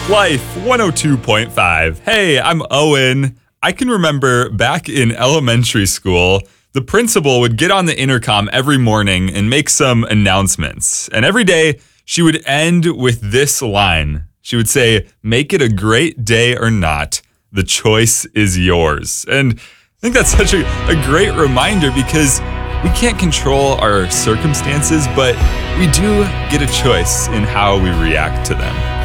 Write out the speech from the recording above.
Life 102.5. Hey, I'm Owen. I can remember back in elementary school, the principal would get on the intercom every morning and make some announcements. And every day, she would end with this line. She would say, "Make it a great day or not. The choice is yours." And I think that's such a great reminder because we can't control our circumstances, but we do get a choice in how we react to them.